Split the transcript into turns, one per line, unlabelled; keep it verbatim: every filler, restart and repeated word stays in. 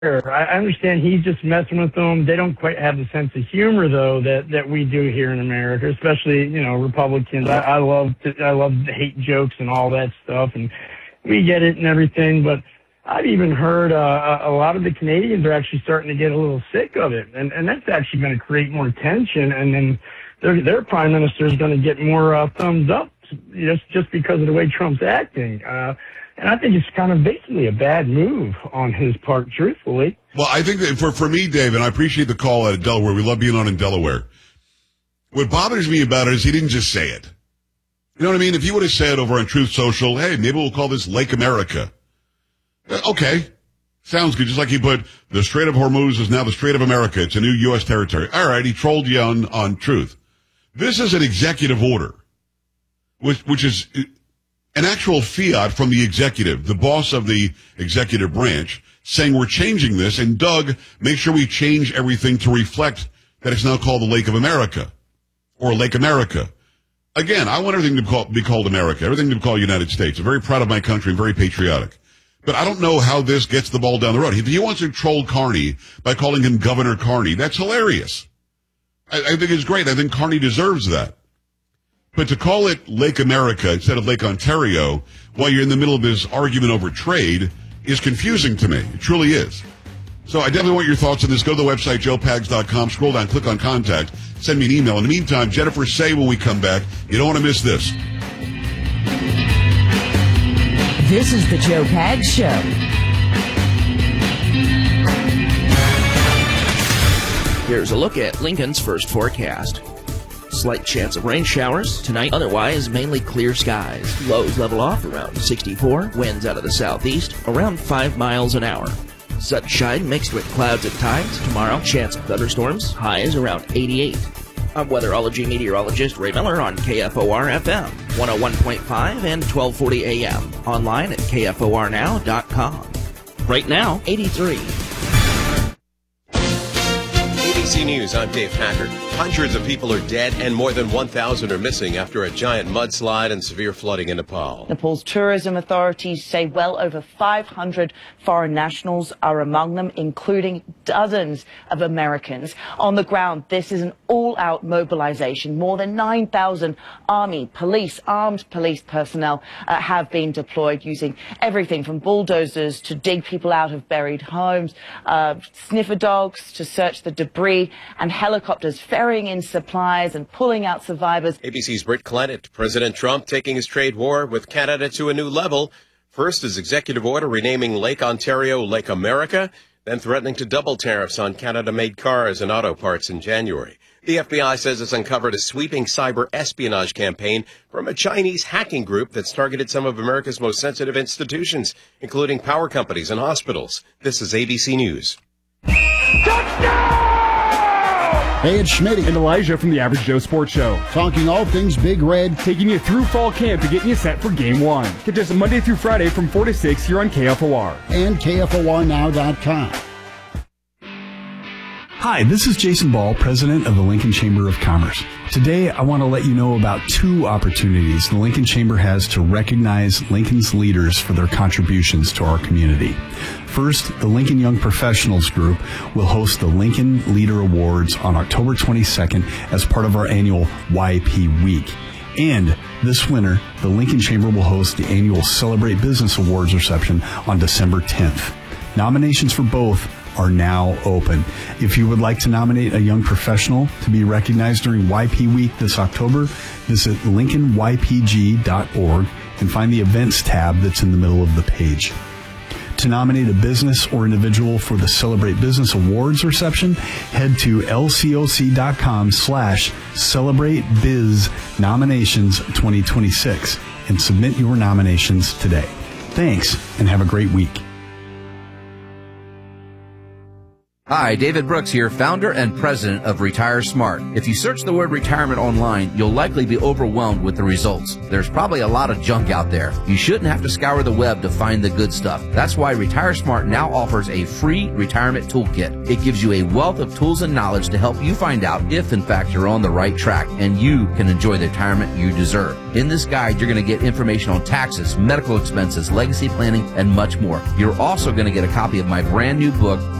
I understand he's just messing with them. They don't quite have the sense of humor, though, that, that we do here in America, especially, you know, Republicans. I, I love to, I love the hate jokes and all that stuff, and we get it and everything. But I've even heard uh, a lot of the Canadians are actually starting to get a little sick of it, and, and that's actually going to create more tension, and then their, their prime minister is going to get more uh, thumbs up just, just because of the way Trump's acting. Uh, And I think it's kind of basically a bad move on his part, truthfully.
Well, I think that for, for me, Dave, and I appreciate the call out of Delaware. We love being on in Delaware. What bothers me about it is he didn't just say it. You know what I mean? If he would have said over on Truth Social, hey, maybe we'll call this Lake America. Okay. Sounds good. Just like he put the Strait of Hormuz is now the Strait of America. It's a new U S territory. All right. He trolled you on, on Truth. This is an executive order, which, which is an actual fiat from the executive, the boss of the executive branch, saying we're changing this, and Doug, make sure we change everything to reflect that it's now called the Lake of America, or Lake America. Again, I want everything to be called, be called America, everything to be called United States. I'm very proud of my country and very patriotic. But I don't know how this gets the ball down the road. If he wants to troll Carney by calling him Governor Carney, that's hilarious. I, I think it's great. I think Carney deserves that. But to call it Lake America instead of Lake Ontario while you're in the middle of this argument over trade is confusing to me. It truly is. So I definitely want your thoughts on this. Go to the website, joe pags dot com, scroll down, click on contact, send me an email. In the meantime, Jennifer Say when we come back, you don't want to miss this.
This is the Joe Pags Show.
Here's a look at Lincoln's first forecast. Slight chance of rain showers tonight, otherwise mainly clear skies. Lows level off around sixty-four, winds out of the southeast around five miles an hour. Sunshine mixed with clouds at times. Tomorrow, chance of thunderstorms, highs around eighty-eight. I'm weatherology meteorologist Ray Miller on K F O R F M, one oh one point five and twelve forty A M. Online at K F O R now dot com. Right now, eighty-three.
A B C News, I'm Dave Packard. Hundreds of people are dead and more than one thousand are missing after a giant mudslide and severe flooding in Nepal.
Nepal's tourism authorities say well over five hundred foreign nationals are among them, including dozens of Americans. On the ground, this is an all-out mobilization. More than nine thousand army, police, armed police personnel uh, have been deployed using everything from bulldozers to dig people out of buried homes, uh, sniffer dogs to search the debris, and helicopters ferrying in supplies and pulling out survivors.
A B C's Britt Clennett. President Trump taking his trade war with Canada to a new level. First, his executive order renaming Lake Ontario Lake America, then threatening to double tariffs on Canada-made cars and auto parts in January. The F B I says it's uncovered a sweeping cyber espionage campaign from a Chinese hacking group that's targeted some of America's most sensitive institutions, including power companies and hospitals. This is A B C News.
Touchdown!
Hey, it's Schmitty
and Elijah from the Average Joe Sports Show.
Talking all things Big Red.
Taking you through fall camp to get you set for game one. Catch us Monday through Friday from four to six here on K F O R.
And K F O R now dot com.
Hi, this is Jason Ball, president of the Lincoln Chamber of Commerce. Today, I want to let you know about two opportunities the Lincoln Chamber has to recognize Lincoln's leaders for their contributions to our community. First, the Lincoln Young Professionals Group will host the Lincoln Leader Awards on October twenty-second as part of our annual Y P Week. And this winter, the Lincoln Chamber will host the annual Celebrate Business Awards reception on December tenth. Nominations for both are now open. If you would like to nominate a young professional to be recognized during Y P Week this October, visit lincoln y p g dot org and find the events tab that's in the middle of the page. To nominate a business or individual for the Celebrate Business Awards reception, head to lcoc.com slash celebrate biz nominations 2026 and submit your nominations today. Thanks, and have a great week.
Hi, David Brooks here, founder and president of Retire Smart. If you search the word retirement online, you'll likely be overwhelmed with the results. There's probably a lot of junk out there. You shouldn't have to scour the web to find the good stuff. That's why Retire Smart now offers a free retirement toolkit. It gives you a wealth of tools and knowledge to help you find out if, in fact, you're on the right track and you can enjoy the retirement you deserve. In this guide, you're going to get information on taxes, medical expenses, legacy planning, and much more. You're also going to get a copy of my brand new book,